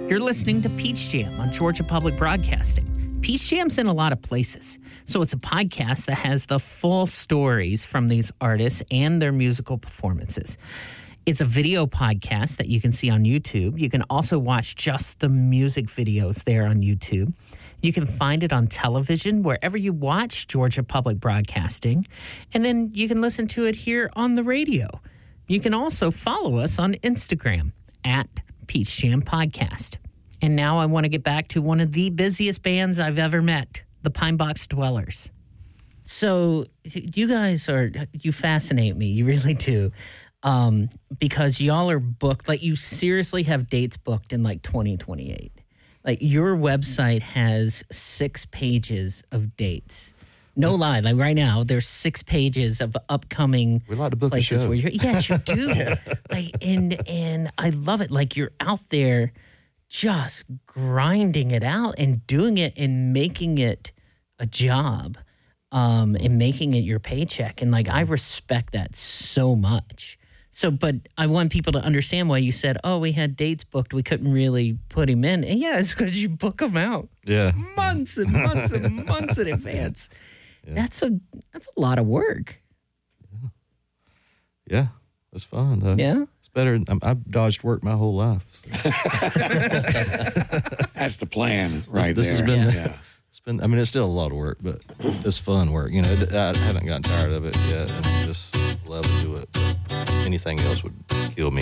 You're listening to Peach Jam on Georgia Public Broadcasting. Peach Jam's in a lot of places, so it's a podcast that has the full stories from these artists and their musical performances. It's a video podcast that you can see on YouTube. You can also watch just the music videos there on YouTube. You can find it on television wherever you watch Georgia Public Broadcasting, and then you can listen to it here on the radio. You can also follow us on Instagram at Peach Jam Podcast. And now I want to get back to one of the busiest bands I've ever met, the Pine Box Dwellers. So you guys you fascinate me. You really do. Because y'all are booked, like you seriously have dates booked in like 2028. Like your website has 6 pages of dates. No lie, like right now, there's 6 pages of upcoming we like to book places a show. where you're. Yes, you do. Like and I love it. Like you're out there just grinding it out and doing it and making it a job, and making it your paycheck. And like I respect that so much. So, but I want people to understand why you said, "Oh, we had dates booked, we couldn't really put him in." And yeah, it's because you book them out, months and months and months in advance. Yeah. That's a lot of work. Yeah, it's fun though. Yeah, it's better. I've dodged work my whole life. So. That's the plan, right this there. Has been. Yeah. It's been. I mean, it's still a lot of work, but it's fun work. You know, I haven't gotten tired of it yet, and I just love to do it. But anything else would kill me.